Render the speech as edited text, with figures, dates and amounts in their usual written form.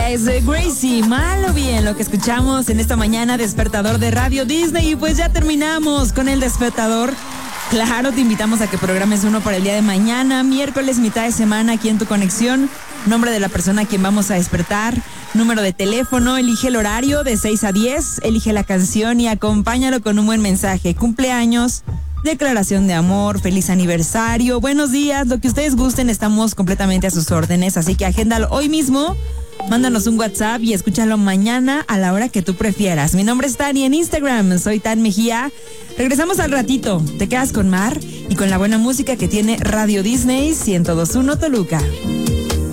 Ella es Gracie, mal o bien, lo que escuchamos en esta mañana, despertador de Radio Disney. Y pues ya terminamos con el despertador. Claro, te invitamos a que programes uno para el día de mañana, miércoles, mitad de semana, aquí en Tu Conexión. Nombre de la persona a quien vamos a despertar, número de teléfono, elige el horario de 6 a 10, elige la canción y acompáñalo con un buen mensaje. Cumpleaños, declaración de amor, feliz aniversario, buenos días, lo que ustedes gusten, estamos completamente a sus órdenes, así que agéndalo hoy mismo. Mándanos un WhatsApp y escúchalo mañana a la hora que tú prefieras. Mi nombre es Tani en Instagram, soy Tan Mejía. Regresamos al ratito. Te quedas con Mar y con la buena música que tiene Radio Disney 102.1 Toluca.